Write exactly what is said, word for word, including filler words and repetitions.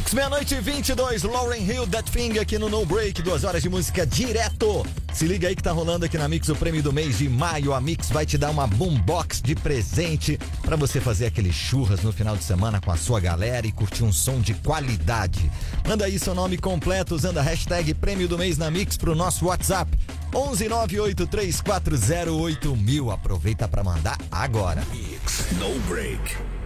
Mix, meia-noite e vinte e dois, Lauryn Hill, That Thing aqui no No Break, duas horas de música direto. Se liga aí que tá rolando aqui na Mix o prêmio do mês de maio. A Mix vai te dar uma boombox de presente pra você fazer aquele churras no final de semana com a sua galera e curtir um som de qualidade. Manda aí seu nome completo usando a hashtag prêmio do mês na Mix pro nosso WhatsApp onze nove oito três quatro zero oito mil. Aproveita pra mandar agora. Mix No Break.